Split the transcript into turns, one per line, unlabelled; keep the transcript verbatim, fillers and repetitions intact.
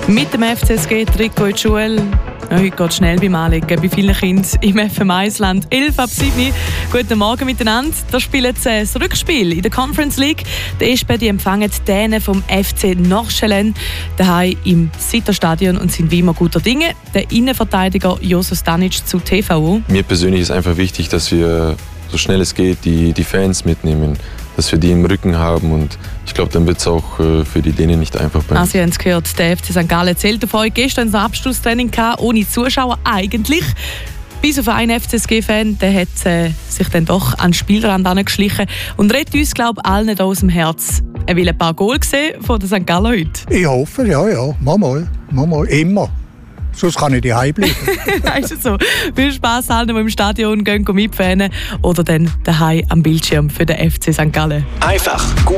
Mit dem F C S G-Trikot in die Schule. Ja, heute geht es schnell beim Anlegen bei vielen Kindern im F M eins-Land. elf ab sieben. Guten Morgen miteinander. Da spielen sie das Rückspiel in der Conference League. Die Espen empfangen die Dänen vom F C Nordsjælland daheim im Sitter-Stadion und sind wie immer guter Dinge. Der Innenverteidiger Joso Stanic zu T V U.
Mir persönlich ist einfach wichtig, dass wir so schnell es geht die, die Fans mitnehmen, dass wir die im Rücken haben, und ich glaube, dann wird es auch äh, für die Dänen nicht einfach bleiben.
Ah, Sie haben es gehört, der F C Sankt Gallen zählt auf euch. Gestern ein Abschlusstraining gehabt, ohne Zuschauer eigentlich. Bis auf einen F C S G-Fan, der hat äh, sich dann doch an den Spielrand angeschlichen und redet uns, glaube ich, allen hier aus dem Herz. Er will ein paar Goal sehen von der Sankt Gallen heute.
Ich hoffe, ja, ja. Mal, mal, mal, mal. Immer. Sonst kann ich daheim bleiben.
Ist es so. Viel Spass allen, die im Stadion gehen, mitfahren oder dann daheim am Bildschirm für den F C Sankt Gallen.
Einfach gut